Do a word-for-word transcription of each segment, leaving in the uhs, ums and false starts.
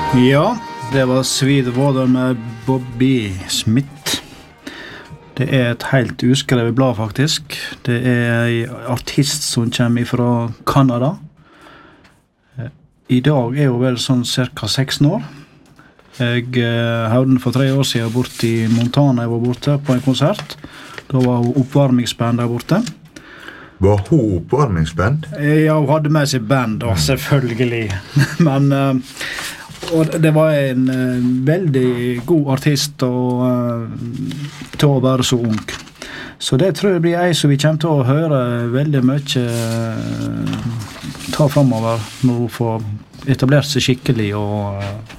Ja, det var Sweetwater med Bobby Smith. Det er et helt uskrevet blad faktisk. Det er en artist som kommer fra Kanada. I dag er hun vel sånn cirka seksten år. Jeg eh, hørte den for tre år siden bort i Montana. Jeg var borte på en konsert. Da var hun oppvarmingsband der borte. Var hun oppvarmingsband? Ja, hun hadde med seg band da, selvfølgelig. Men eh, og det var en eh, veldig god artist og eh, til å være så ung. Så det tror jeg blir ei som vi kommer til å høre veldig mye eh, ta fremover når hun får etablert seg skikkelig. Og, eh.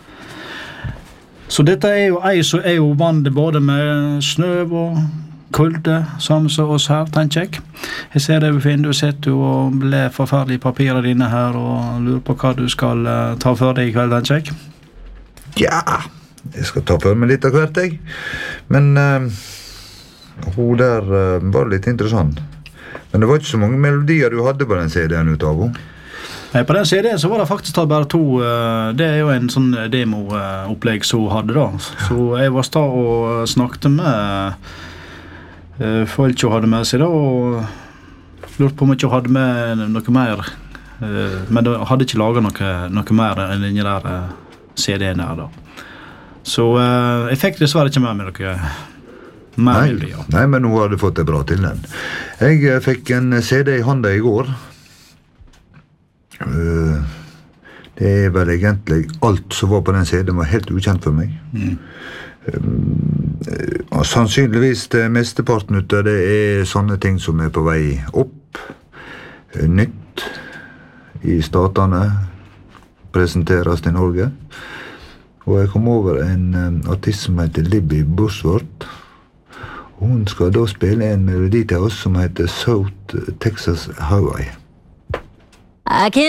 Så dette er jo ei som er jo vant både med snø og kulde, samme som oss her, tenker jeg. Jeg ser det, Finn, du sitter jo og ler forferdelige papirer dine her og lurer på hva du skal uh, ta for deg i kveld, tenker jeg. Ja, jeg skal ta for meg litt av hvert, jeg. Men uh, hun der uh, var litt interessant. Men det var ikke så mange melodier du hadde på den C D-en ut av henne. Nei, på den C D-en så var det faktisk bare to. Uh, det er jo en sånn demo-opplegg som hun hadde da. Så jeg var sta og snakket med Uh, folk som hadde med seg da, og lurte på om ikke hun hadde med noe mer, uh, men de hadde ikke laget noe, noe mer enn denne der uh, C D-en der da. Så uh, jeg fikk dessverre ikke med meg noe mer nei, bilder, ja. Nei, men hun hadde fått det bra til den. Jeg uh, fikk en C D i hånda i går. Uh, det er vel egentlig alt som var på den C D-en var helt ukjent for meg. Mm. Uh, sannsynligvis det mesteparten ut av det er sånne ting som er på vei opp, uh, nytt i statene presenteres i Norge, og jeg kom over en um, artist som heter Libby Bushworth. Hun skal da spille en melodi til oss som heter South Texas Highway. I can